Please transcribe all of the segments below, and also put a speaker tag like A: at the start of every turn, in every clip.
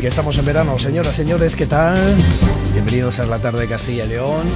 A: que estamos en verano. Señoras, señores, ¿qué tal? Bienvenidos a la tarde de Castilla y León.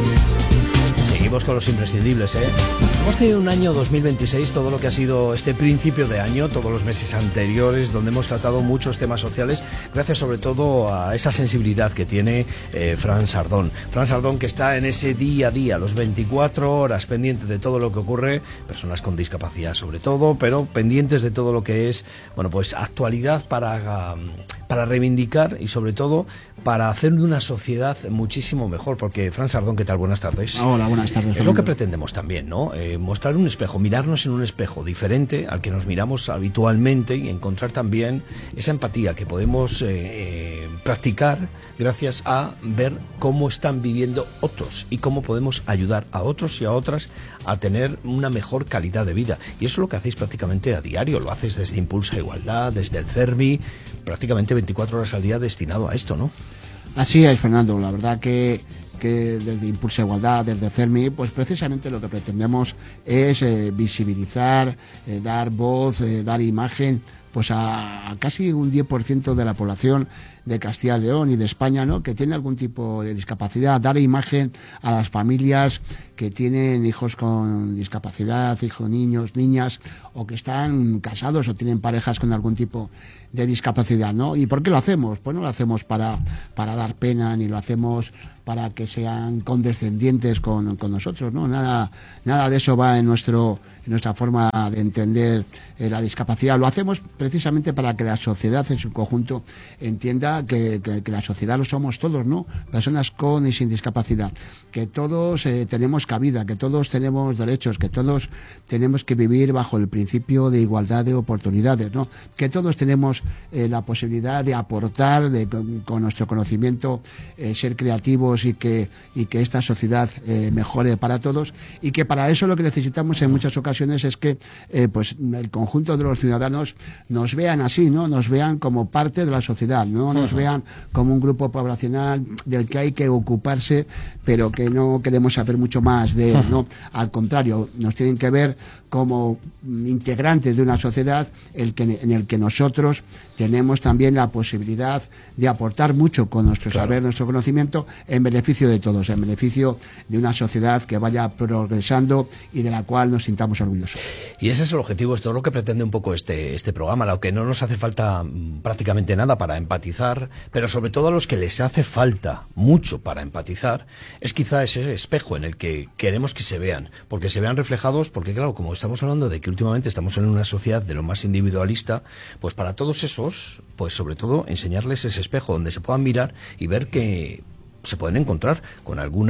A: Seguimos con los imprescindibles, ¿eh? Hemos tenido un año 2026, todo lo que ha sido este principio de año, todos los meses anteriores, donde hemos tratado muchos temas sociales, gracias sobre todo a esa sensibilidad que tiene Fran Sardón. Fran Sardón, que está en ese día a día, los 24 horas, pendiente de todo lo que ocurre, personas con discapacidad sobre todo, pero pendientes de todo lo que es, bueno, pues actualidad para reivindicar y sobre todo para hacer de una sociedad muchísimo mejor, porque Fran Sardón, ¿qué tal? Buenas tardes.
B: Hola, buenas tardes.
A: Es lo que pretendemos también, ¿no? Mostrar un espejo, mirarnos en un espejo diferente al que nos miramos habitualmente y encontrar también esa empatía que podemos practicar gracias a ver cómo están viviendo otros y cómo podemos ayudar a otros y a otras a tener una mejor calidad de vida. Y eso es lo que hacéis prácticamente a diario, lo haces desde Impulsa Igualdad, desde el CERMI, prácticamente 24 horas al día destinado a esto, ¿no?
B: Así es, Fernando. La verdad que desde Impulsa Igualdad, desde CERMI, pues precisamente lo que pretendemos es visibilizar, dar voz, dar imagen, pues a casi un 10% de la población de Castilla y León y de España, ¿no?, que tiene algún tipo de discapacidad, dar imagen a las familias que tienen hijos con discapacidad, hijos, niños, niñas, o que están casados o tienen parejas con algún tipo de discapacidad, ¿no? ¿Y por qué lo hacemos? Pues no lo hacemos para dar pena, ni lo hacemos para que sean condescendientes con nosotros, ¿no? Nada de eso va en nuestra forma de entender la discapacidad. Lo hacemos precisamente para que la sociedad en su conjunto entienda que la sociedad lo somos todos, ¿no? Personas con y sin discapacidad, que todos tenemos cabida, que todos tenemos derechos, que todos tenemos que vivir bajo el principio de igualdad de oportunidades, ¿no? Que todos tenemos la posibilidad de aportar con nuestro conocimiento, ser creativos y que esta sociedad mejore para todos, y que para eso lo que necesitamos en muchas ocasiones es que pues el conjunto de los ciudadanos nos vean así, ¿no? Nos vean como parte de la sociedad, no nos vean como un grupo poblacional del que hay que ocuparse, pero que no queremos saber mucho más de él, ¿no? Al contrario, nos tienen que ver como integrantes de una sociedad en el que nosotros tenemos también la posibilidad de aportar mucho con nuestro saber, nuestro conocimiento, en beneficio de todos, en beneficio de una sociedad que vaya progresando y de la cual nos sintamos orgullosos.
A: Y ese es el objetivo, esto es lo que pretende un poco este programa, lo que no nos hace falta prácticamente nada para empatizar, pero sobre todo a los que les hace falta mucho para empatizar, es quizá ese espejo en el que queremos que se vean, porque se vean reflejados, porque claro, como estamos hablando de que últimamente estamos en una sociedad de lo más individualista, pues para todos esos, pues sobre todo enseñarles ese espejo donde se puedan mirar y ver que se pueden encontrar con algún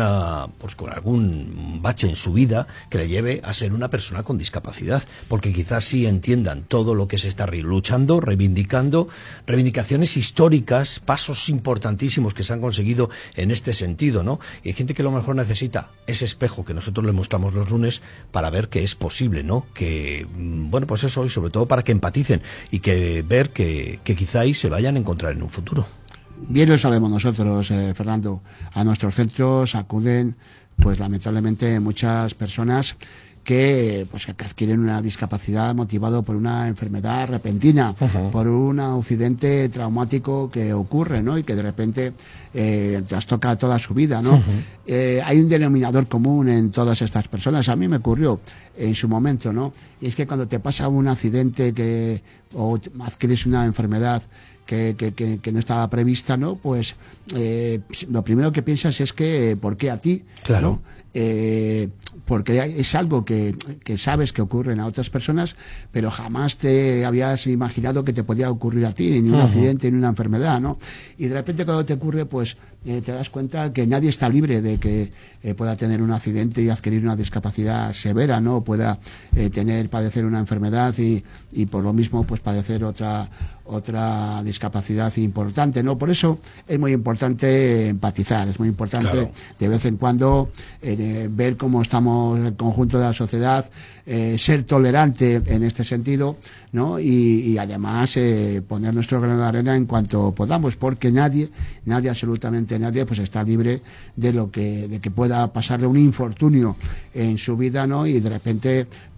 A: bache en su vida que le lleve a ser una persona con discapacidad, porque quizás sí entiendan todo lo que se está luchando, reivindicando, reivindicaciones históricas, pasos importantísimos que se han conseguido en este sentido, ¿no? Y hay gente que a lo mejor necesita ese espejo que nosotros le mostramos los lunes para ver que es posible, ¿no? Que, bueno, pues eso, y sobre todo para que empaticen y que ver que quizá ahí se vayan a encontrar en un futuro.
B: Bien lo sabemos nosotros, Fernando. A nuestros centros acuden, pues lamentablemente, muchas personas que adquieren una discapacidad motivado por una enfermedad repentina, por un accidente traumático que ocurre, ¿no? Y que de repente trastoca toda su vida, ¿no? Hay un denominador común en todas estas personas. A mí me ocurrió en su momento, ¿no? Y es que cuando te pasa un accidente o adquieres una enfermedad que no estaba prevista, ¿no? Pues lo primero que piensas es que ¿por qué a ti?
A: Claro.
B: ¿No? Porque es algo que sabes que ocurren a otras personas, pero jamás te habías imaginado que te podía ocurrir a ti, ni un accidente, ni una enfermedad, ¿no? Y de repente cuando te ocurre, pues te das cuenta que nadie está libre de que pueda tener un accidente y adquirir una discapacidad severa, ¿no? Pueda padecer una enfermedad y por lo mismo pues padecer otra discapacidad importante, ¿no? Por eso es muy importante empatizar, es muy importante, claro, de vez en cuando ver cómo estamos el conjunto de la sociedad, ser tolerante en este sentido, ¿no? Y además poner nuestro grano de arena en cuanto podamos, porque nadie, absolutamente nadie, pues está libre de que pueda pasarle un infortunio en su vida, ¿no? Y de repente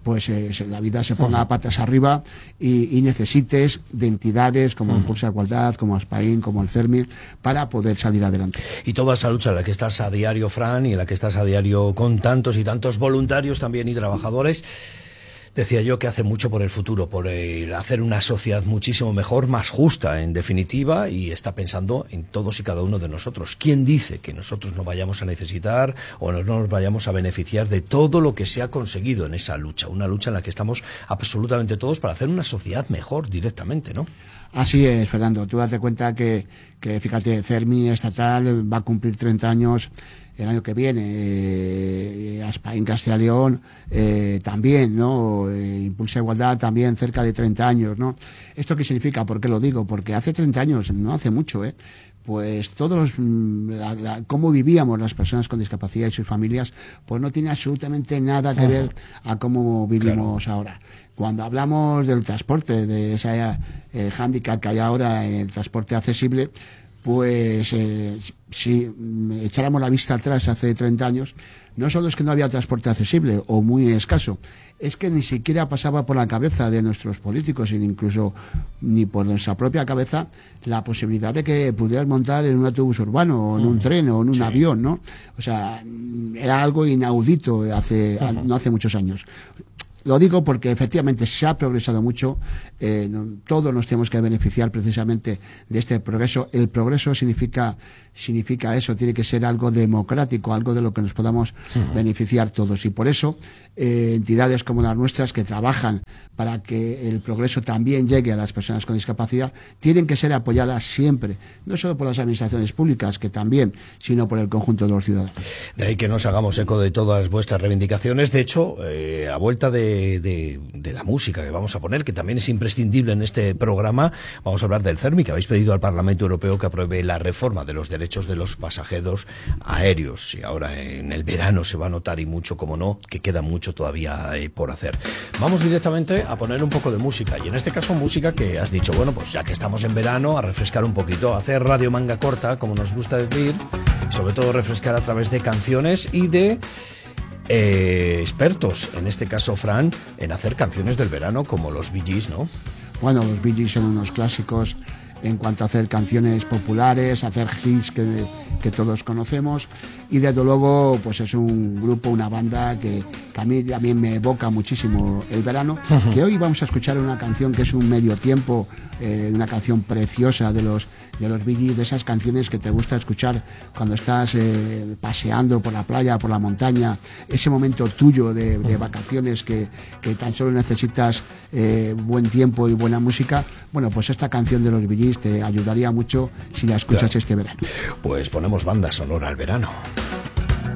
B: pues la vida se ponga patas arriba y necesites de entidades como Impulsa Igualdad, como Aspain, como el CERMI, para poder salir adelante.
A: Y toda esa lucha en la que estás a diario, Fran, y en la que estás a diario con tantos y tantos voluntarios también y trabajadores, decía yo que hace mucho por el futuro, por hacer una sociedad muchísimo mejor, más justa en definitiva, y está pensando en todos y cada uno de nosotros. ¿Quién dice que nosotros no vayamos a necesitar o no nos vayamos a beneficiar de todo lo que se ha conseguido en esa lucha? Una lucha en la que estamos absolutamente todos para hacer una sociedad mejor directamente, ¿no?
B: Así es, Fernando. Tú date cuenta que fíjate, CERMI estatal va a cumplir 30 años el año que viene, Aspain Castilla y León también, ¿no? Impulsa Igualdad también cerca de 30 años, ¿no? ¿Esto qué significa? ¿Por qué lo digo? Porque hace 30 años, no hace mucho, pues todos cómo vivíamos las personas con discapacidad y sus familias, pues no tiene absolutamente nada que ver a cómo vivimos ahora. Cuando hablamos del transporte, de esa hándicap que hay ahora en el transporte accesible, pues si echáramos la vista atrás hace 30 años, no solo es que no había transporte accesible o muy escaso, es que ni siquiera pasaba por la cabeza de nuestros políticos, incluso ni por nuestra propia cabeza, la posibilidad de que pudieras montar en un autobús urbano o en un tren o en un avión, ¿no? O sea, era algo inaudito no hace muchos años. Lo digo porque efectivamente se ha progresado mucho, todos nos tenemos que beneficiar precisamente de este progreso. El progreso significa eso, tiene que ser algo democrático, algo de lo que nos podamos beneficiar todos. Y por eso entidades como las nuestras que trabajan para que el progreso también llegue a las personas con discapacidad tienen que ser apoyadas siempre, no solo por las administraciones públicas, que también, sino por el conjunto de los ciudadanos.
A: De ahí que nos hagamos eco de todas vuestras reivindicaciones. De hecho, a vuelta de la música que vamos a poner, que también es imprescindible en este programa, vamos a hablar del CERMI, que habéis pedido al Parlamento Europeo que apruebe la reforma de los derechos de los pasajeros aéreos. Y ahora en el verano se va a notar, y mucho, como no, que queda mucho todavía por hacer. Vamos directamente a poner un poco de música, y en este caso música que has dicho, bueno, pues ya que estamos en verano, a refrescar un poquito, a hacer radio manga corta, como nos gusta decir, y sobre todo refrescar a través de canciones y de expertos, en este caso Fran, en hacer canciones del verano como los Bee Gees, ¿no?
B: Bueno, los Bee Gees son unos clásicos en cuanto a hacer canciones populares, hacer hits que todos conocemos, y desde luego pues es un grupo, una banda que a mí también me evoca muchísimo el verano, que hoy vamos a escuchar una canción que es un medio tiempo, una canción preciosa de los Bee Gees, de esas canciones que te gusta escuchar cuando estás paseando por la playa, por la montaña, ese momento tuyo de vacaciones que tan solo necesitas buen tiempo y buena música. Bueno, pues esta canción de los Bee Gees te ayudaría mucho si la escuchas este verano.
A: Pues ponemos banda sonora al verano.